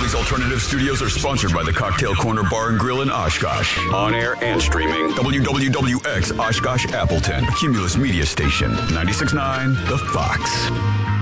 Philly's Alternative Studios are sponsored by the Cocktail Corner Bar and Grill in Oshkosh. On air and streaming. WWWX Oshkosh Appleton. Cumulus Media Station. 96.9 The Fox.